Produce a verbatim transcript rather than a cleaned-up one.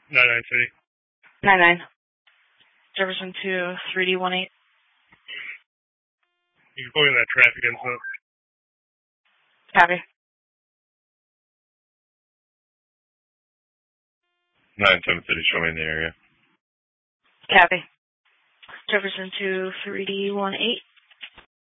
nine nine City. nine nine. Jefferson to three D one eight. You can put in that traffic info. Copy. nine seven City, show me in the area. Copy. Jefferson to three D one eight.